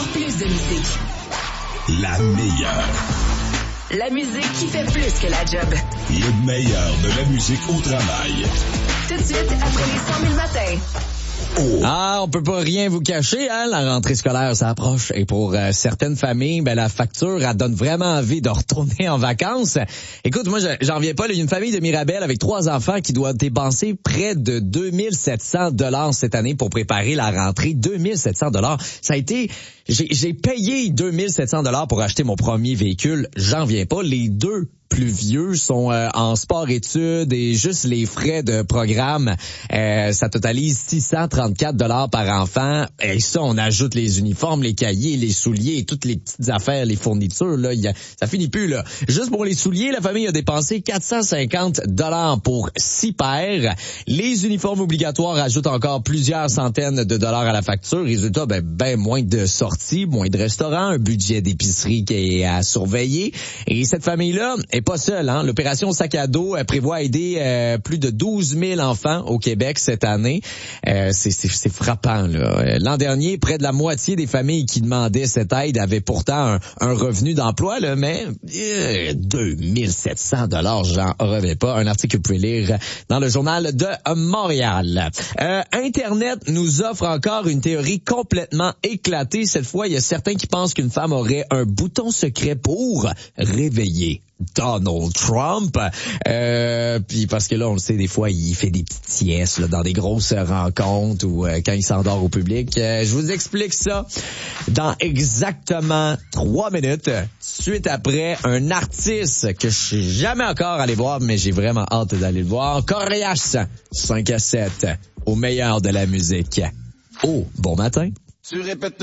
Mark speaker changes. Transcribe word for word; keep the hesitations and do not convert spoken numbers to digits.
Speaker 1: encore plus de musique.
Speaker 2: La meilleure.
Speaker 1: La musique qui fait plus que la job.
Speaker 2: Le meilleur de la musique au travail.
Speaker 1: Tout de suite, après les cent mille matins.
Speaker 3: Oh. Ah, on peut pas rien vous cacher, hein? La rentrée scolaire s'approche et pour euh, certaines familles, ben la facture, elle donne vraiment envie de retourner en vacances. Écoute, moi, j'en reviens pas. Il y a une famille de Mirabel avec trois enfants qui doit dépenser près de deux mille sept cents dollars cette année pour préparer la rentrée. deux mille sept cents dollars. Ça a été... J'ai, j'ai payé deux mille sept cents dollars pour acheter mon premier véhicule. J'en reviens pas. Les deux plus vieux sont euh, en sport-études et juste les frais de programme, euh, ça totalise six cent trente-quatre dollars par enfant. Et ça, on ajoute les uniformes, les cahiers, les souliers, toutes les petites affaires, les fournitures. Là, y a, ça finit plus là. Juste pour les souliers, la famille a dépensé quatre cent cinquante dollars pour six paires. Les uniformes obligatoires ajoutent encore plusieurs centaines de dollars à la facture. Résultat, ben, ben moins de sorties, moins de restaurants, un budget d'épicerie qui est à surveiller. Et cette famille-là est pas seule, hein. L'opération Sac à dos prévoit aider euh, plus de douze mille enfants au Québec cette année. Euh, c'est, c'est, c'est frappant, là. L'an dernier, près de la moitié des familles qui demandaient cette aide avaient pourtant un, un revenu d'emploi, là, mais euh, deux mille sept cents dollars, j'en reviens pas. Un article que vous pouvez lire dans le journal de Montréal. Euh, Internet nous offre encore une théorie complètement éclatée. Cette fois, il y a certains qui pensent qu'une femme aurait un bouton secret pour réveiller Donald Trump. Euh, puis parce que là, on le sait, des fois, il fait des petites siestes là, dans des grosses rencontres ou euh, quand il s'endort au public. Euh, je vous explique ça dans exactement trois minutes. Suite après, un artiste que je suis jamais encore allé voir, mais j'ai vraiment hâte d'aller le voir. Corias, cinq à sept, au meilleur de la musique. Oh, bon matin.
Speaker 4: Tu répètes